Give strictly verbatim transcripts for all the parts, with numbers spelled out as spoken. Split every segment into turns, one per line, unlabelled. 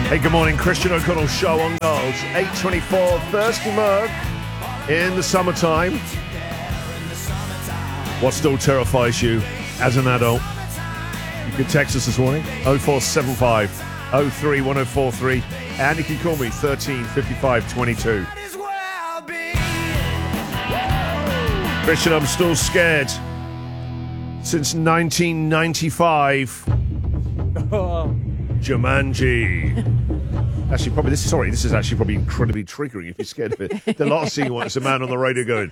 Hey, good morning. Christian O'Connell Show on Gold. eight twenty-four, Thirsty Merc in the summertime. What still terrifies you as an adult? You can text us this morning, oh four seven five, oh three one oh four three, and you can call me thirteen fifty-five twenty-two. Christian, I'm still scared. Since nineteen ninety-five, Jumanji. Actually, probably this. Sorry, this is actually probably incredibly triggering if you're scared of it. The last thing you want is a man on the radio going,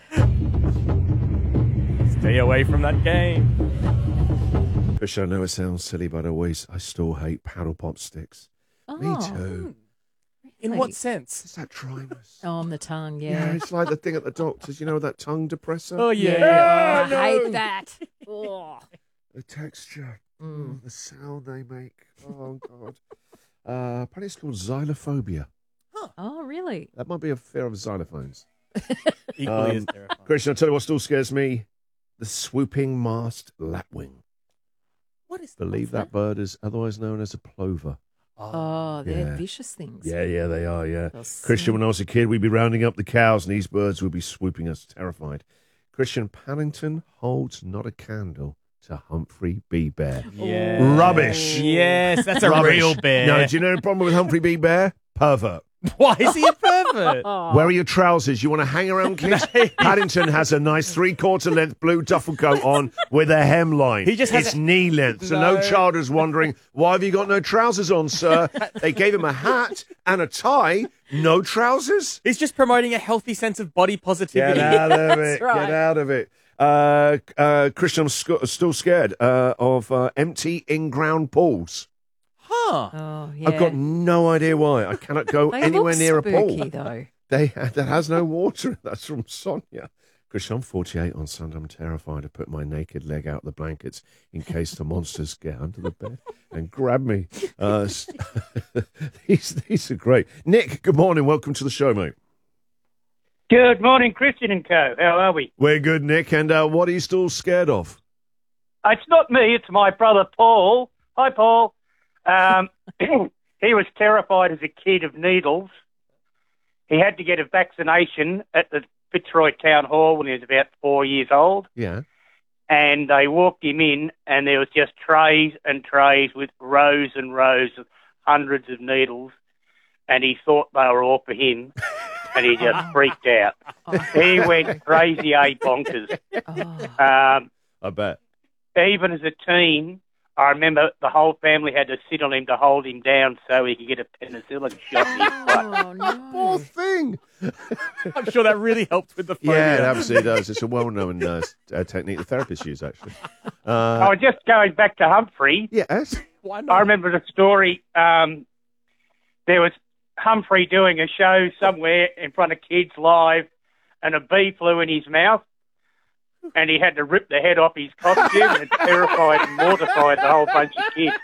"Stay away from that game."
Christian, I know it sounds silly, but I always, I still hate paddle pop sticks.
Oh.
Me too.
In what sense?
It's that dryness.
Oh, on the tongue, yeah.
Yeah, it's like the thing at the doctor's. You know that tongue depressor.
Oh yeah,
Yeah,
no.
I hate that. Oh.
The texture,
Mm.
oh, the sound they make. Oh God. Uh, apparently it's called xylophobia.
Oh, really?
That might be a fear of xylophones.
equally
Um,
as terrifying.
Christian, I'll tell you what still scares me. The swooping masked lapwing.
What is
Believe
what's
that bird is otherwise known as a plover.
Oh, they're
Yeah.
vicious things.
Yeah, yeah, they are, yeah.
They'll
Christian,
sing.
when I was a kid, we'd be rounding up the cows and these birds would be swooping us terrified. Christian, Paddington holds not a candle to Humphrey B. Bear.
Yeah.
Rubbish.
Yes, that's a
Rubbish.
real bear.
No, do you know the problem with Humphrey B. Bear? Pervert.
Why is he a pervert?
Oh.
Where are your trousers? You want to hang around, kids? Paddington has a nice three-quarter length blue duffel coat on with a hemline.
He just has
it's
a-
knee length, so no
No.
child is wondering, why have you got no trousers on, sir? They gave him a hat and a tie, no trousers?
He's just promoting a healthy sense of body positivity.
Get out of
That's
it.
right.
Get out of it. Uh, uh, Christian, I'm sc- still scared uh, of uh, empty in-ground pools.
Huh.
Oh, yeah.
I've got no idea why. I cannot go
They
anywhere
look
near a
spooky,
pool.
though.
They that has no water. That's from Sonia. Christian, I'm forty-eight on Sunday. I'm terrified to put my naked leg out the blankets in case the monsters get under the bed and grab me. Uh, these, these are great. Nick, good morning. Welcome to the show, mate.
Good morning, Christian and co. How are we?
We're good, Nick. And uh, what are you still scared of?
It's not me, it's my brother Paul. Hi, Paul. Um, he was terrified as a kid of needles. He had to get a vaccination at the Fitzroy Town Hall when he was about four years old.
Yeah.
And they walked him in, and there was just trays and trays with rows and rows of hundreds of needles. And he thought they were all for him, and he just freaked out. He went crazy, a bonkers.
Oh.
Um,
I bet.
even as a teen, I remember the whole family had to sit on him to hold him down so he could get a penicillin shot in his butt.
Oh, no.
Poor thing.
I'm sure that really helped with the phobia.
Yeah, it absolutely does. It's a well-known uh, uh, technique the therapists use, actually. Uh,
Oh, just going back to Humphrey,
yes.
Why
I
not?
remember the story. Um, there was Humphrey doing a show somewhere in front of kids live, and a bee flew in his mouth, and he had to rip the head off his costume, and it terrified and mortified the whole bunch of kids.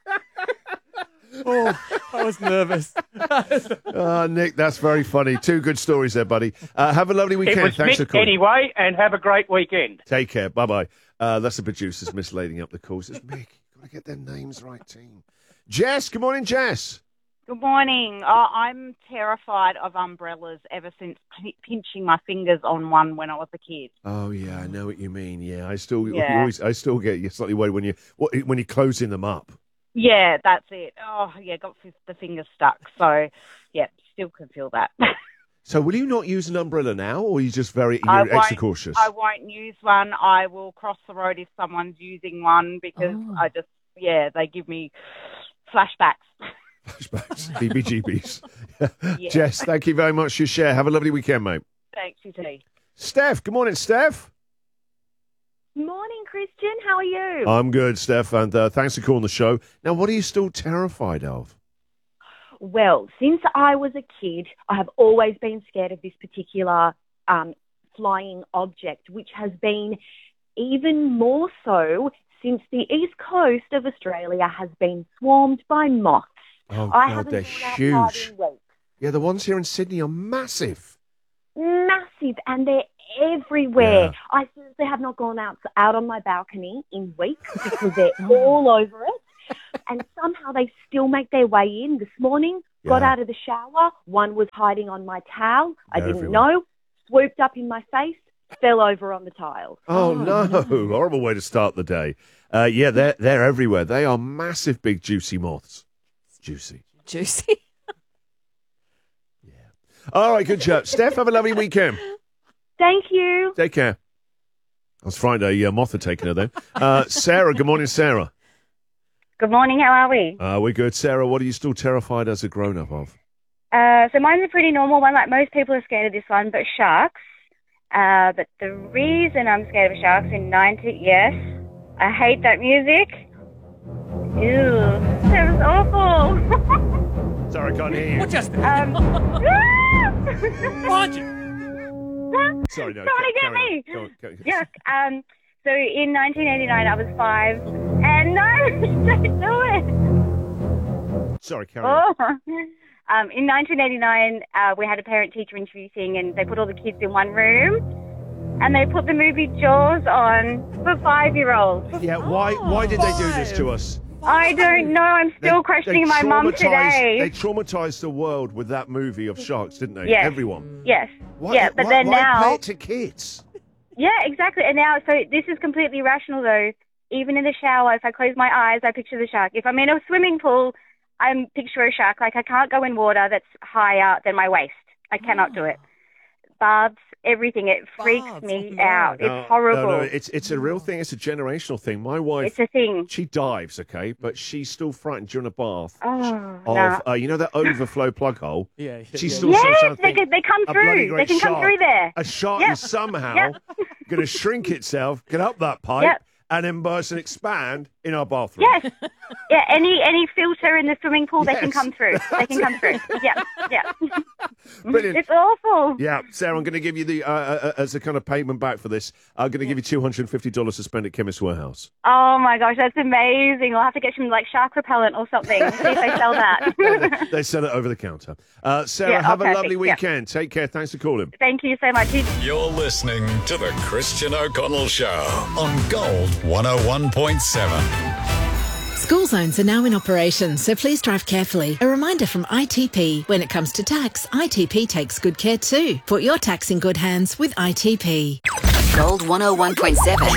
Oh, I was nervous.
Uh, Nick, that's very funny. Two good stories there, buddy. Uh, have a lovely
It
weekend.
was
Thanks for
Mick
calling.
anyway, and have a great weekend.
Take care. Bye-bye. Uh, that's the producers mislading up the calls. It's Mick. Got to get their names right, team. Jess, good morning, Jess.
Good morning. Uh, I'm terrified of umbrellas ever since p- pinching my fingers on one when I was a kid.
Oh yeah, I know what you mean. Yeah, I still, you
Yeah.
always, I still get you slightly worried when you what, when you're closing them up.
Yeah, that's it. Oh, yeah, got f- the fingers stuck. So, yeah, still can feel that.
So, will you not use an umbrella now, or are you just very
I
you're extra
won't-
cautious?
I won't use one. I will cross the road if someone's using one because
Oh.
I just, yeah, they give me flashbacks.
Flashbacks, B B G Bs.
Yeah.
Jess, thank you very much for your share. Have a lovely weekend, mate.
Thanks, you too.
Steph, good morning, Steph.
Morning, Christian. How are you?
I'm good, Steph, and uh, thanks for calling the show. Now, what are you still terrified of?
Well, since I was a kid, I have always been scared of this particular um, flying object, which has been even more so since the east coast of Australia has been swarmed by moths.
Oh,
I
God,
haven't
they're
been outside
huge.
in weeks.
Yeah, the ones here in Sydney are massive.
Massive, and they're everywhere.
Yeah.
I seriously have not gone out out on my balcony in weeks because they're all over it. And somehow they still make their way in. This morning, got
Yeah.
out of the shower. One was hiding on my towel. I
They're
didn't
everywhere.
know. Swooped up in my face, fell over on the tiles.
Oh, no. Horrible way to start the day. Uh, yeah, they're, they're everywhere. They are massive, big, juicy moths. Juicy.
Juicy.
All right, good chat. Steph, have a lovely weekend.
Thank you.
Take care. I was Friday, uh, moth had taken her then. Uh, Sarah, good morning, Sarah.
Good morning, how are we?
Uh, we're good. Sarah, what are you still terrified as a grown-up of?
Uh, so mine's a pretty normal one, like most people are scared of this one, but sharks. Uh, but the reason I'm scared of sharks in ninety, yes, I hate that music. Ew, that was awful.
Sorry, I can't hear you.
What just?
um,
Roger.
Sorry, no.
Somebody
ca-
get
carry
me.
on. Go on, go on.
Yuck. Um, so in nineteen eighty-nine, I was five, and no, don't do it.
Sorry, carry on.
Oh. Um, in nineteen eighty-nine, uh, we had a parent-teacher interview thing, and they put all the kids in one room, and they put the movie Jaws on for five-year-olds.
Yeah, why Why did they do this to us?
I don't know. I'm still questioning my mum
traumatised-
today.
They traumatized the world with that movie of sharks, didn't they?
Yes.
Everyone.
Yes.
Why,
yeah, but
why,
then
why
now...
pay it to kids?
Yeah, exactly. And now, so this is completely rational, though. Even in the shower, if I close my eyes, I picture the shark. If I'm in a swimming pool, I'm picture a shark. Like, I can't go in water that's higher than my waist. I cannot do it. Baths, everything. It freaks
Baths,
me
oh, no.
out.
No,
It's horrible.
No, no, it's it's a real thing. It's a generational thing. My wife,
It's a thing.
she dives, okay, but she's still frightened during a bath
Oh,
of,
no.
uh, you know, that overflow plug hole.
Yeah, yeah,
She's
yeah.
still
Yes,
sometimes
they,
think,
can- they come
a bloody
through. They
great
can come
shark.
through there.
A shark
Yep.
is somehow
Yep.
going to shrink itself, get up that pipe,
Yep.
and then burst and expand in our bathroom.
Yes. Yeah, any any filter in the swimming pool, they can
Yes.
come through. They can come through. Yeah, yeah.
Brilliant.
It's awful.
Yeah, Sarah, I'm going to give you the, uh, uh, as a kind of payment back for this, I'm going to give you two hundred fifty dollars to spend at Chemist Warehouse.
Oh my gosh, that's amazing. I'll have to get some like shark repellent or something. See if they sell that.
They sell it over the counter. Uh, Sarah,
Yeah, oh,
have a
perfect,
lovely
yeah.
weekend. Take care. Thanks for calling.
Thank you so much.
You're listening to The Christian O'Connell Show on Gold one oh one point seven.
School zones are now in operation, so please drive carefully. A reminder from I T P. When it comes to tax, I T P takes good care too. Put your tax in good hands with I T P.
Gold one oh one point seven.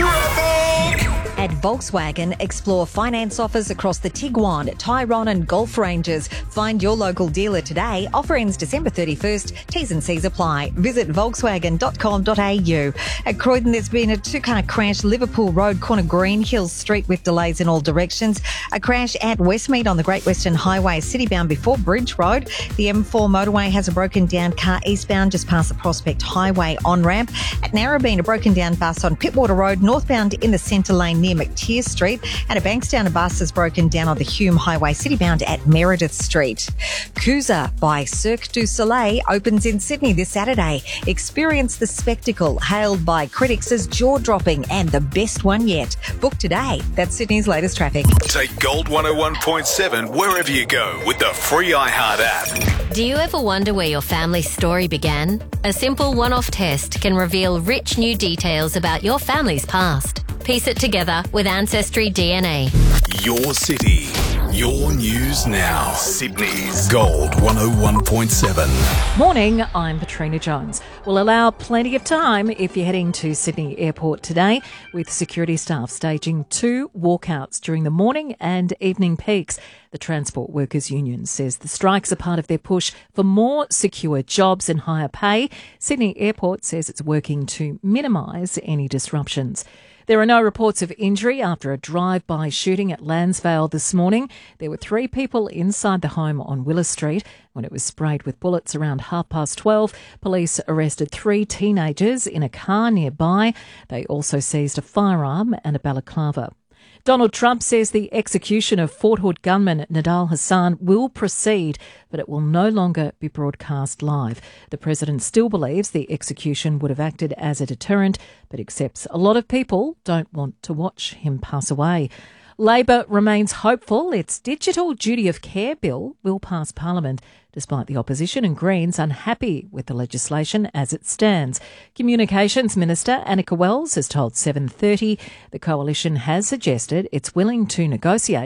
At Volkswagen, explore finance offers across the Tiguan, Tyrone and Golf ranges. Find your local dealer today. Offer ends December thirty-first. T's and C's apply. Visit volkswagen dot com dot a u. At Croydon, there's been a two-car crash. Liverpool Road, corner Green Hills Street with delays in all directions. A crash at Westmead on the Great Western Highway, citybound before Bridge Road. The M four motorway has a broken down car eastbound just past the Prospect Highway on-ramp. At Narrabeen, a broken down bus on Pittwater Road, northbound in the centre lane near McTeer Street, and a Bankstown bus is broken down on the Hume Highway citybound at Meredith Street. Coosa by Cirque du Soleil opens in Sydney this Saturday. Experience the spectacle, hailed by critics as jaw-dropping and the best one yet. Book today. That's Sydney's latest traffic.
Take Gold one oh one point seven wherever you go with the free iHeart app.
Do you ever wonder where your family's story began? A simple one-off test can reveal rich new details about your family's past. Piece it together with Ancestry D N A.
Your city, your news now. Sydney's Gold one oh one point seven.
Morning, I'm Patrina Jones. We'll allow plenty of time if you're heading to Sydney Airport today, with security staff staging two walkouts during the morning and evening peaks. The Transport Workers Union says the strikes are part of their push for more secure jobs and higher pay. Sydney Airport says it's working to minimise any disruptions. There are no reports of injury after a drive-by shooting at Lansvale this morning. There were three people inside the home on Willis Street when it was sprayed with bullets around half past twelve. Police arrested three teenagers in a car nearby. They also seized a firearm and a balaclava. Donald Trump says the execution of Fort Hood gunman Nidal Hassan will proceed, but it will no longer be broadcast live. The president still believes the execution would have acted as a deterrent, but accepts a lot of people don't want to watch him pass away. Labor remains hopeful its Digital Duty of Care bill will pass Parliament, despite the opposition and Greens unhappy with the legislation as it stands. Communications Minister Annika Wells has told seven thirty the coalition has suggested it's willing to negotiate,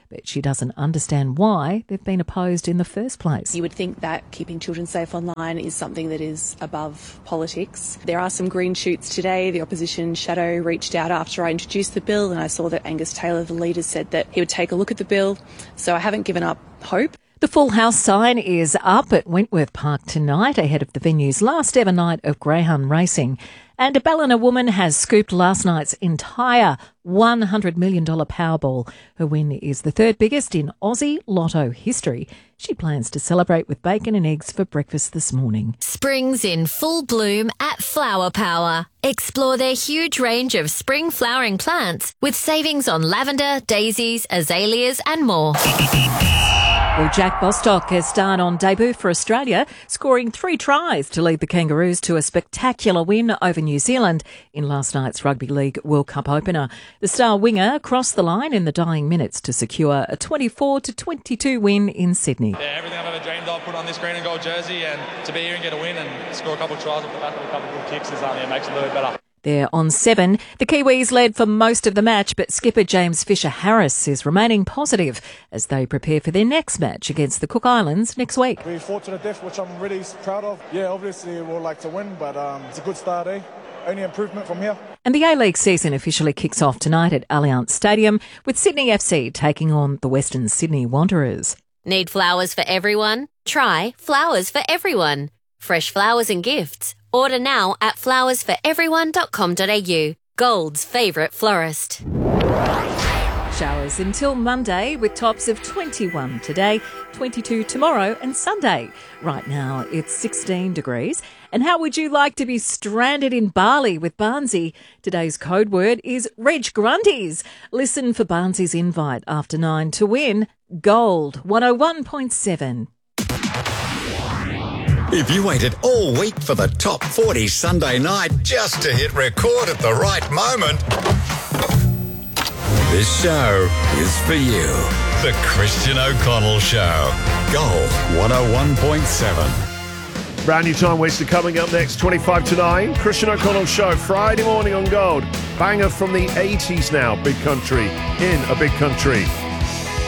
but she doesn't understand why they've been opposed in the first place.
You would think that keeping children safe online is something that is above politics. There are some green shoots today. The opposition shadow reached out after I introduced the bill, and I saw that Angus Taylor, the leader, said that he would take a look at the bill. So I haven't given up hope.
The Full House sign is up at Wentworth Park tonight ahead of the venue's last ever night of greyhound racing. And a Ballina woman has scooped last night's entire one hundred million dollars Powerball. Her win is the third biggest in Aussie Lotto history. She plans to celebrate with bacon and eggs for breakfast this morning.
Spring's in full bloom at Flower Power. Explore their huge range of spring flowering plants with savings on lavender, daisies, azaleas and more.
Well, Jack Bostock has starred on debut for Australia, scoring three tries to lead the Kangaroos to a spectacular win over New Zealand in last night's Rugby League World Cup opener. The star winger crossed the line in the dying minutes to secure a twenty-four to twenty-two win in Sydney.
Yeah, everything I've ever dreamed of, put on this green and gold jersey, and to be here and get a win and score a couple of tries off the back of a couple of good kicks is, um, yeah, makes it a little bit better.
They're on seven. The Kiwis led for most of the match, but skipper James Fisher-Harris is remaining positive as they prepare for their next match against the Cook Islands next week.
We fought to the death, which I'm really proud of. Yeah, obviously we'll like to win, but um, it's a good start, eh? Only improvement from here.
And the A-League season officially kicks off tonight at Allianz Stadium with Sydney F C taking on the Western Sydney Wanderers.
Need flowers for everyone? Try Flowers for Everyone. Fresh flowers and gifts. Order now at flowers for everyone dot com dot a u. Gold's favourite florist.
Showers until Monday with tops of twenty-one today, twenty-two tomorrow and Sunday. Right now it's sixteen degrees. And how would you like to be stranded in Bali with Barnsey? Today's code word is Reg Grundies. Listen for Barnsey's invite after nine to win Gold one oh one point seven.
If you waited all week for the top forty Sunday night just to hit record at the right moment, this show is for you. The Christian O'Connell Show. Gold one oh one point seven.
Brand new time waster coming up next, twenty-five to nine. Christian O'Connell Show, Friday morning on Gold. Banger from the eighties now, Big Country, in a big country.